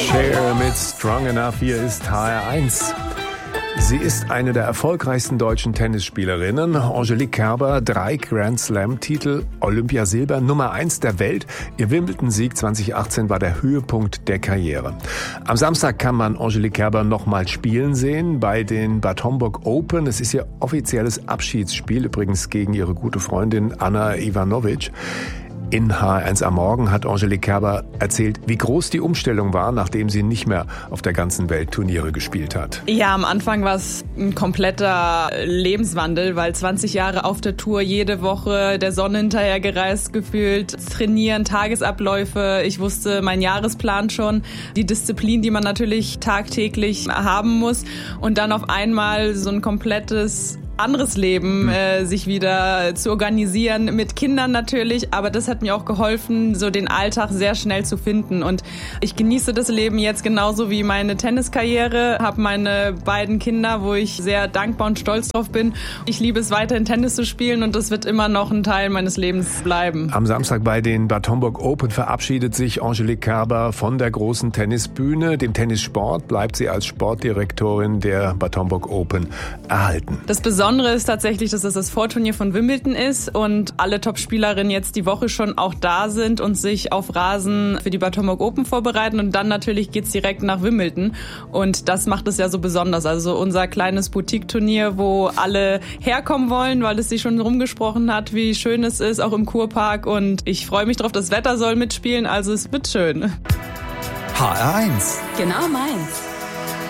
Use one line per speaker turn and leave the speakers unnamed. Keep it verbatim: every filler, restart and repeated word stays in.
Cher mit Strong Enough, hier ist H R eins. Sie ist eine der erfolgreichsten deutschen Tennisspielerinnen. Angelique Kerber, drei Grand-Slam-Titel, Olympiasilber, Nummer eins der Welt. Ihr Wimbledon-Sieg zwanzig achtzehn war der Höhepunkt der Karriere. Am Samstag kann man Angelique Kerber nochmal spielen sehen bei den Bad Homburg Open. Es ist ihr offizielles Abschiedsspiel, übrigens gegen ihre gute Freundin Anna Ivanovic. In H R eins am Morgen hat Angelique Kerber erzählt, wie groß die Umstellung war, nachdem sie nicht mehr auf der ganzen Welt Turniere gespielt hat.
Ja, am Anfang war es ein kompletter Lebenswandel, weil zwanzig Jahre auf der Tour, jede Woche der Sonne hinterher gereist gefühlt, trainieren, Tagesabläufe. Ich wusste meinen Jahresplan schon, die Disziplin, die man natürlich tagtäglich haben muss und dann auf einmal so ein komplettes anderes Leben äh, sich wieder zu organisieren, mit Kindern natürlich, aber das hat mir auch geholfen, so den Alltag sehr schnell zu finden und ich genieße das Leben jetzt genauso wie meine Tenniskarriere, habe meine beiden Kinder, wo ich sehr dankbar und stolz drauf bin. Ich liebe es weiterhin Tennis zu spielen und das wird immer noch ein Teil meines Lebens bleiben.
Am Samstag bei den Bad Homburg Open verabschiedet sich Angelique Kerber von der großen Tennisbühne. Dem Tennissport bleibt sie als Sportdirektorin der Bad Homburg Open erhalten.
Das Besondere ist tatsächlich, dass es das Vorturnier von Wimbledon ist und alle Top-Spielerinnen jetzt die Woche schon auch da sind und sich auf Rasen für die Bad Homburg Open vorbereiten und dann natürlich geht's direkt nach Wimbledon und das macht es ja so besonders. Also unser kleines Boutique-Turnier, wo alle herkommen wollen, weil es sich schon rumgesprochen hat, wie schön es ist, auch im Kurpark und ich freue mich drauf, das Wetter soll mitspielen, also es wird schön.
H R eins.
Genau meins.